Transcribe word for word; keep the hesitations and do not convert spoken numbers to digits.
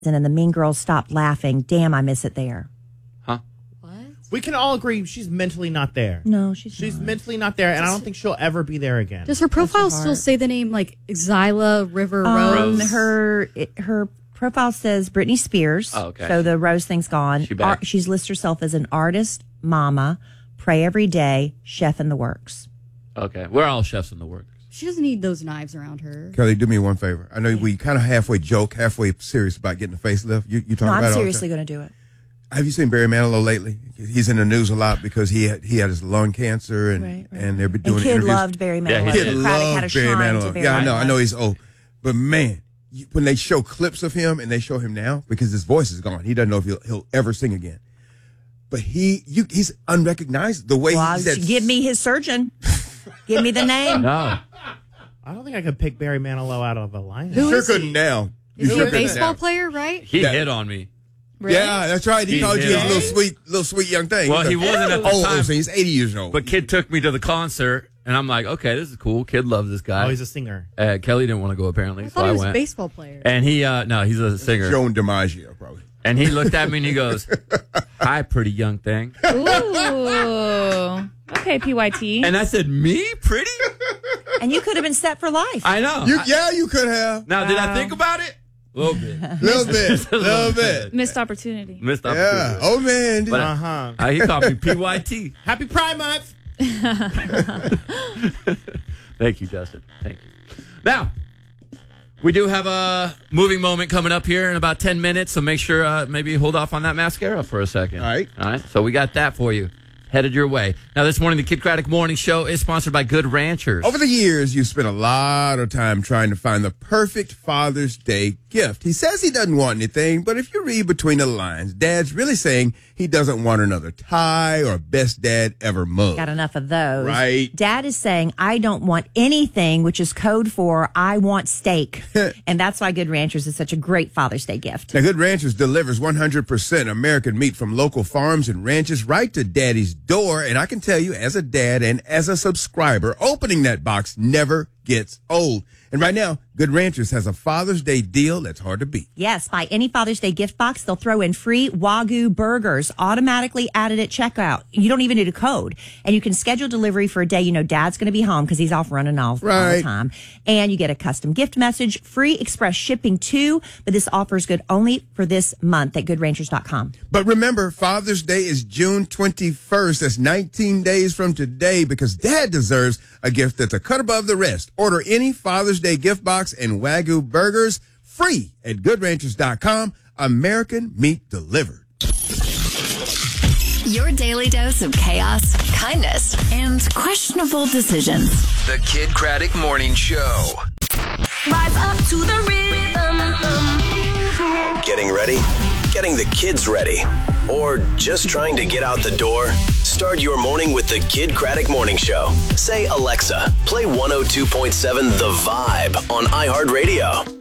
and the Mean Girls stopped laughing. Damn, I miss it there. Huh? What? We can all agree she's mentally not there. No, she's She's not. mentally not there, and I don't think she'll ever be there again. Does her profile Bless her still heart. say the name like Xyla River Um, Rose? her it, her profile says Britney Spears. Oh, okay. So the Rose thing's gone. She back? Ar- she's listed herself as an artist, mama, pray every day, chef in the works. Okay. We're all chefs in the works. She doesn't need those knives around her. Kelly, do me one favor. I know we kind of halfway joke, halfway serious about getting a facelift. You, you talking No, about I'm it all the seriously time? going to do it. Have you seen Barry Manilow lately? He's in the news a lot because he had, he had his lung cancer, and, Right, right. and they're doing And Kid interviews. loved Barry Manilow. Yeah, he Kid did. Craddock had a loved Barry shrine to Manilow. Barry Yeah, I know. I Manilow. know he's old. But, man, you, when they show clips of him and they show him now, because his voice is gone, he doesn't know if he'll, he'll ever sing again. But he, you, he's unrecognized. The way Well, he said, give me his surgeon. Give me the name. No. I don't think I could pick Barry Manilow out of a lineup. You Who sure is he? couldn't now. You Is he sure a couldn't baseball now. player, right? He Yeah. hit on me. Really? Yeah, that's right. He, He called you did. a little sweet, little sweet young thing. Well, he wasn't at the oh, time. so he's eighty years old. But Kid took me to the concert, and I'm like, okay, this is cool. Kid loves this guy. Oh, he's a singer. uh, Kelly didn't want to go, apparently, I so thought I he was a went. baseball player. And he, uh, no, he's a singer. Joan DiMaggio, probably. And he looked at me and he goes, hi, pretty young thing. Ooh. Okay, P Y T. And I said, me? Pretty? And you could have been set for life. I know. You, I- yeah, you could have. now, did I think about it? A little bit. Little bit, little bit. Missed opportunity. Missed Yeah. opportunity. Oh man. But- Uh huh. Uh, he called me P Y T. Happy Pride Month. Thank you, Justin. Thank you. Now, we do have a moving moment coming up here in about ten minutes, so make sure uh, maybe hold off on that mascara for a second. All right. All right. So we got that for you. Headed your way. Now, this morning, the Kid Craddock Morning Show is sponsored by Good Ranchers. Over the years, you spent a lot of time trying to find the perfect Father's Day gift. He says he doesn't want anything, but if you read between the lines, Dad's really saying he doesn't want another tie or best dad ever mug. Got enough of those. Right. Dad is saying, I don't want anything, which is code for I want steak. And that's why Good Ranchers is such a great Father's Day gift. Now, Good Ranchers delivers one hundred percent American meat from local farms and ranches right to Daddy's door. And I can tell you, as a dad and as a subscriber, opening that box never gets old. And right now, Good Ranchers has a Father's Day deal that's hard to beat. Yes, buy any Father's Day gift box, they'll throw in free Wagyu burgers automatically added at checkout. You don't even need a code. And you can schedule delivery for a day you know Dad's going to be home because he's off running all, all the Right. time. And you get a custom gift message, free express shipping too. But this offer is good only for this month at good ranchers dot com. But remember, Father's Day is June twenty-first. That's nineteen days from today, because Dad deserves a gift that's a cut above the rest. Order any Father's Day gift box and Wagyu burgers free at good ranchers dot com. American meat delivered. Your daily dose of chaos, kindness, and questionable decisions. The Kid Craddock Morning Show. Rise up to the rhythm. Getting ready? Getting the kids ready? Or just trying to get out the door? Start your morning with the Kid Craddock Morning Show. Say, Alexa, play one oh two point seven The Vibe on iHeartRadio.